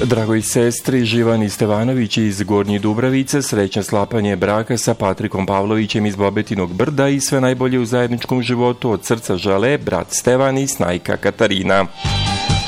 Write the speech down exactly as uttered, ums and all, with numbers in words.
Dragoj sestri Živani Stevanović iz Gornje Dubravice, srećno sklapanje braka sa Patrikom Pavlovićem iz Bobetinog Brda i sve najbolje u zajedničkom životu od srca žele brat Stevan i snajka Katarina.